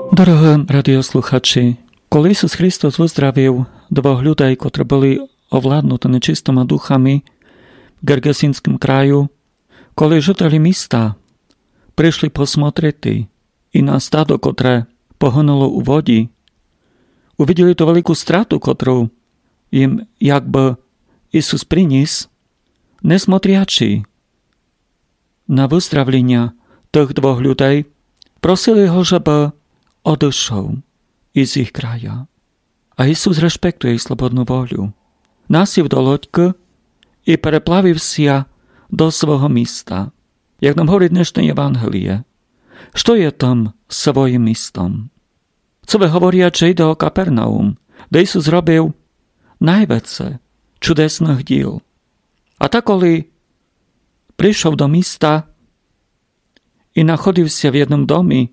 Дорогі радіослухачі, коли Ісус Христос виздравив двох людей, котрі були овладнуті нечистими духами в Гергесинському краю, коли жителі міста прийшли посмотрити і на стадо, котре погинуло у воді, увиділи ту велику страту, котру їм якби Ісус приніс, несмотрячи на виздравлення тих двох людей, просили його, щоб odešol із їх края. А Ісус респектує їх слободну волю. Насів до лодьки і переплавився до свого міста. Як нам говорить днешнє Євангеліє, що є там своїм містом? Це ви говорять, що йде о Капернаум, де Ісус зробив найвіце чудесних діл. А так, коли прийшов до міста і знаходився в jednom домі,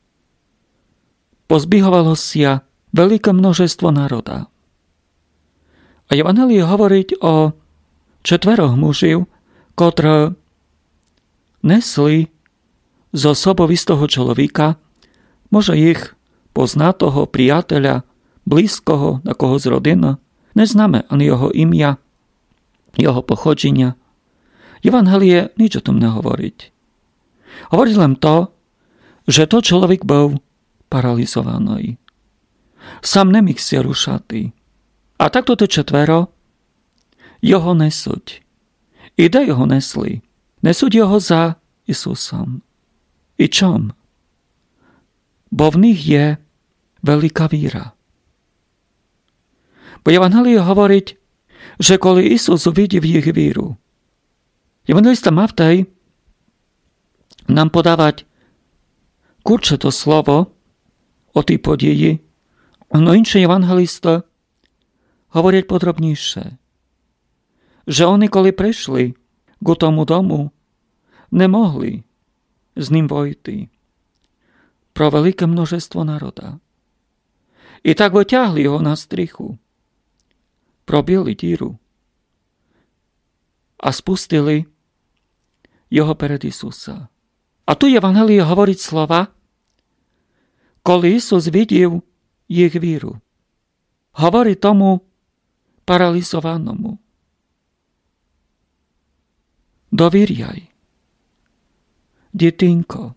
позбіговалося велике множество народа. А Євангеліє говорить о 4 мужів, котрі несли з особистого чоловіка, може їх познатого, приятеля, близького, такого з родини, не знаємо ані його ім'я, його походження. Євангеліє ніч о том не говорить. Говорить лише то, що той чоловік був paralizovaný. Сам не мігся рушати. А так то 4 його несуть. І де його несли? Несуть його за Ісусом. І чом? Бо в них є велика віра. Бо Євангеліє говорить, що коли Ісус увидів їх віру, Євангеліста Мавтej нам подавать kurcze to słowo o tej podії, но інші євангелисти говорять подробніше, що вони, коли прийшли до тому дому, не могли з ним войти про велике множество народа. І так витягли його на стріху, пробили діру, а спустили його перед Ісуса. А tu Євангеліє говорить слова, коли Ісус видів їх віру. Говорить тому паралізованому: довіряй, дитинко,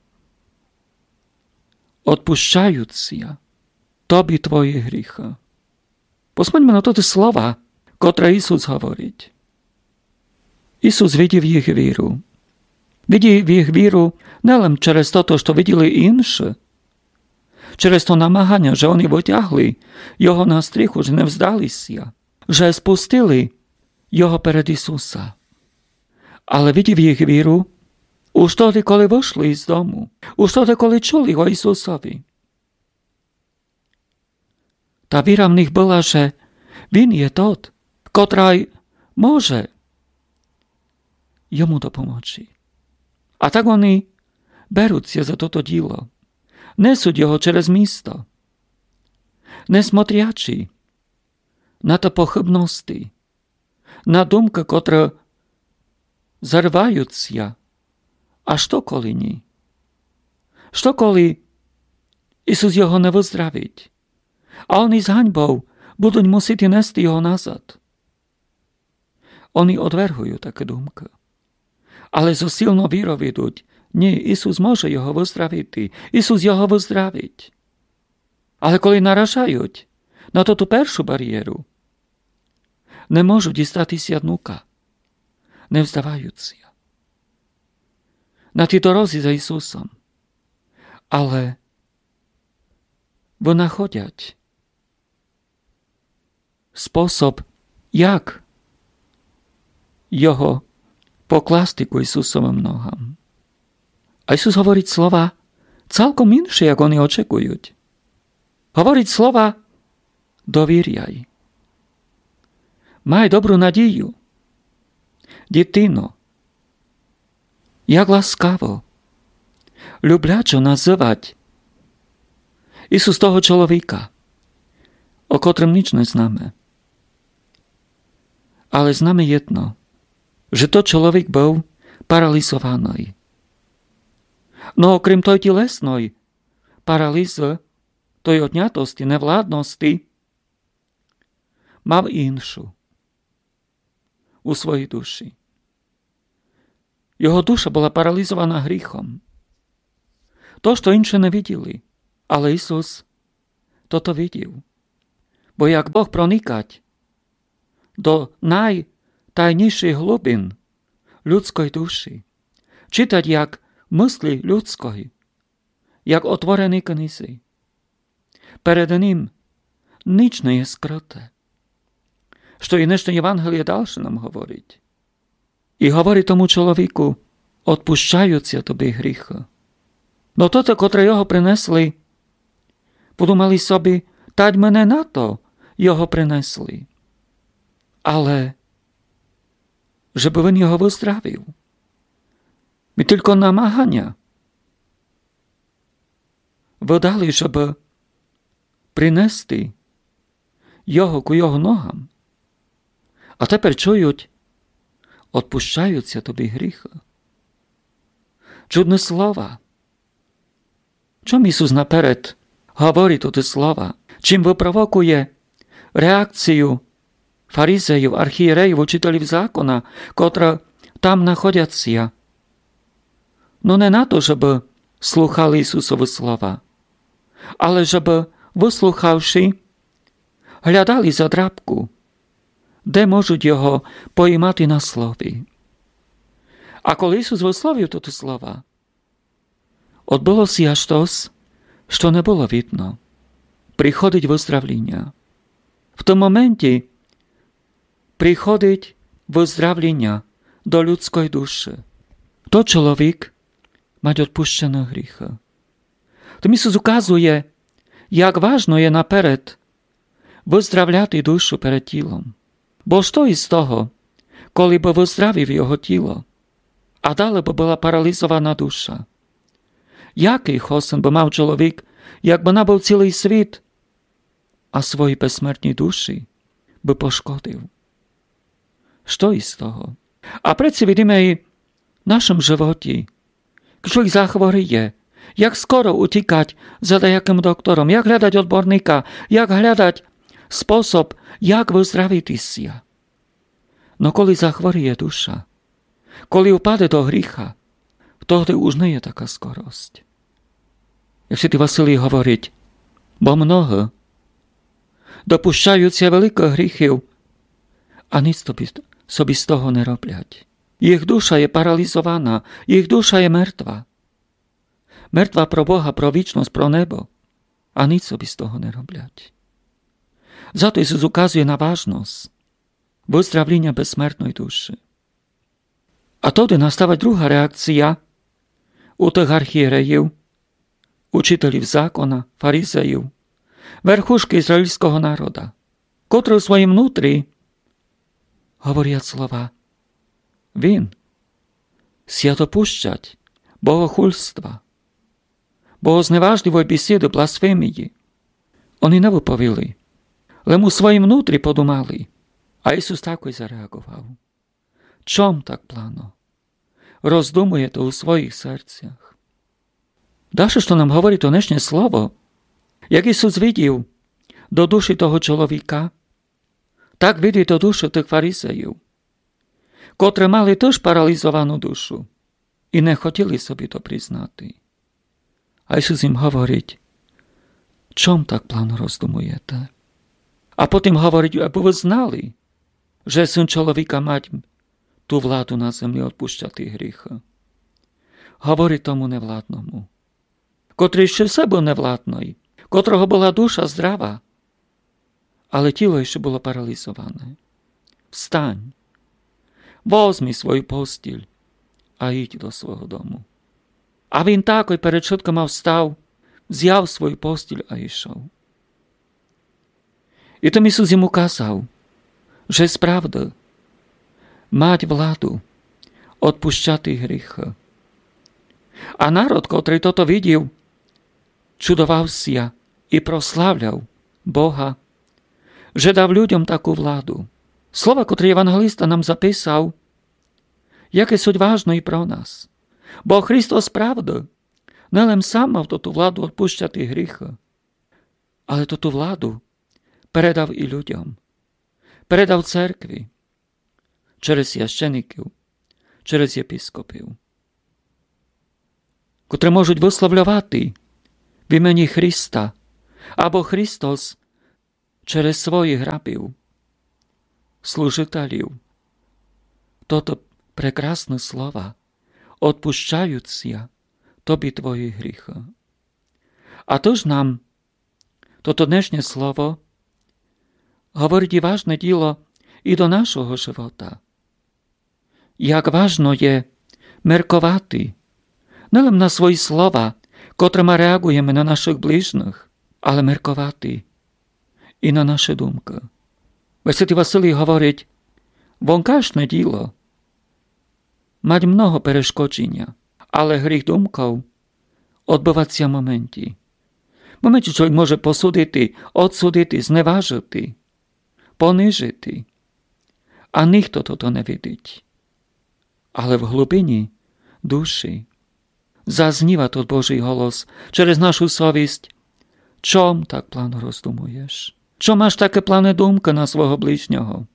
odpuszczając тобі твої гріхи. Посмотримо на ті слова, котре Ісус говорить. Ісус видів їх віру. Видів їх віру не лише через те, що виділи інші, через то намагання, що вони витягли його на стріху, що не вздалися, що спустили його перед Ісуса. Але видів їх віру уж тоді, коли вийшли із дому, уж тоді, коли чули о Ісусові. Та віра в них була, що Він є тот, котрий може йому допомогти. А так вони беруться за toto діло, несуть його через місто, не смотрячи на те похибності, на думки, котрі зарваються. А що коли ні? Що коли Ісус його не виздравить, а вони з ганьбою будуть мусити нести його назад? Вони одвергують такі думки. Але зо сильно вірою йдуть: ні, Ісус може його виздравити, Ісус його виздравить. Але коли наражають на ту першу бар'єру, не можуть дістатися днука, не вздаваються. На тій дорозі за Ісусом. Але винаходять спосіб, як його покласти ku Ісусовим ногам. А Ісус говорить слова цілком інші, як вони очікують. Говорить слова: довіряй. Май добру надію. Дитино, як ласкаво, люблячо називати Ісус того чоловіка, о котрим ніч не знаємо. Але знаємо єдно, що той чоловік був паралізований. No okrem tej тілесної паралізи, тої однятості, невладності, мав іншу у своїй душі. Його душа була паралізована гріхом. То, що інші не виділи, але Ісус то видів. Бо як Бог проникать до найтайніших глибин людської душі, читать як мислі людської, як отворені книзи, перед ним ніч не є скрите. Що і днешнє Євангеліє далі нам говорить. І говорить тому чоловіку, «Отпущаються тобі гріхи». Но тоте, котре його принесли, подумали собі, «Тадь мене на то його принесли». Але, щоб він його виздравив. Ми тільки намагання видали, щоб принести його к його ногам. А тепер чують, «Отпущаються тобі гріхи». Чудне слова. Чому Ісус наперед говорить ті слова? Чим випровокує реакцію фарисеїв, архієреїв, учителів закона, котра там знаходяться? Ну не на то, щоб слухали Ісусові слова, але щоб, вислухавши, глядали за драбку, де можуть його поймати на слові. А коли Ісус висловив ті слова, відбулося аж тось, що не було видно. Приходить виздравлення. В тому моменті приходить виздравлення до людської душі. То чоловік має відпущено гріхи. Тому Ісус указує, як важно є наперед виздравляти душу перед тілом. Бо що із того, коли б виздравив його тіло, а далі б була паралізована душа? Який хосен би мав чоловік, якби набув цілий світ, а свої безсмертні душі би пошкодив? Що із того? А прeci vidíme i v našom životě. Když člověk zachoruje, jak skoro utíkať za nejakým doktorom, jak hľadať odborníka, jak hľadať spôsob, jak vyzdraviť sa. No коли захворіє душа, коли впаде до гріха, тоді už не є така скорость. Як святий Василій говорить, бо mnoho допущаються великих гріхів, а ніц собі з того не роблять. Їх душа є паралізована, їх душа є мертва. Мертва про Бога, про вічність, про небо, а ніц собі з того не роблять. Зато Ісус указує на важність виздравлення безсмертної душі. А тоді настава друга реакція у тих архієреїв, учителів закона, фарисеїв, верхушки ізраїльського народа, котрі у своїм внутрі говорять слова: Він ся допущать богохульства, богозневажливої бесіди, бласфемії. Вони не виповіли, але у своїм внутрі подумали. А Ісус так і зареагував. Чом так плано? Роздумуєте у своїх серцях. Далі, що нам говорить днешнє слово, як Ісус видів до душі того чоловіка, так видів до душі тих фарисеїв, котрі мали теж паралізовану душу і не хотіли собі то признати. А Ісус їм говорить, чом так плано роздумуєте? А потім говорить, аби ви знали, że Syn Człowieka mać tu wладу на землі відпущати гріхи. Говорить тому невладному, котрий ще все був невладний, котрого була душа здрава, але тіло ще було паралізоване. Встань, возьми свою постіль, а йдь до свого дому. А він так і перед чіткома встав, взяв свою постіль, а йшов. І тому Ісус йому казав, że spravda mać wладу odpuszczati гріхи. А народ, котрий тото видів, чудувався і прославляв Бога, że дав людям таку владу. Слова, котрі євангелиста нам записав, яке суть важно і про нас. Бо Христос, правда, не лем сам мав ту владу відпущати гріхи, Але tú vládu передав і людям. Передав церкві через священиків, через єпископів, котрі можуть висловлювати в імені Христа, або Христос через своїх рабів, служителів, toto прекрасне слова, «Отпущаються тобі твої гріхи». А тож нам toto dnešné slovo говорить і важне діло і до нашого живота. Як важно є меркувати не лише на свої слова, котрими реагуємо на наших ближніх, але меркувати і на наші думки. Бо Святий Василій говорить, вонкашне діло мать много перешкодження, але гріх думков відбувається в моменті. В моменті чоловік може посудити, odсудити, зневажити, понижити, а ніхто того не видить. Але в глибині душі зазніва тот Божий голос через нашу совість. Чом так плано роздумуєш? Чом маєш таке плане думки на свого ближнього?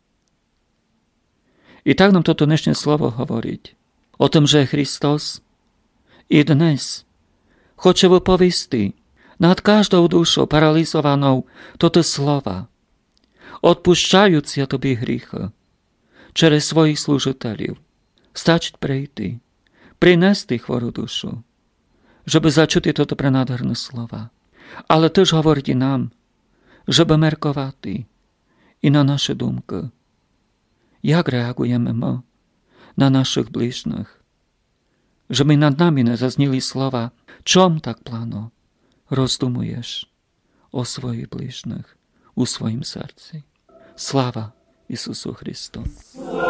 І так нам toto dnešné слово говорить o tom, že Христос і днес хоче виповісти над кожною душою паралізованою toto слова. Odpущаються тобі гріхи через своїх служителів. Стачить прийти, принести хвору душу, щоб зачути toto пренадherné слова. Але теж говорить і нам, щоб меркувати і на наші думки. Як реагуємо ми на наших ближніх? Щоб над нами не зазніли слова, чом так плано роздумуєш о своїх ближніх у своїм серці. Слава Ісусу Христу!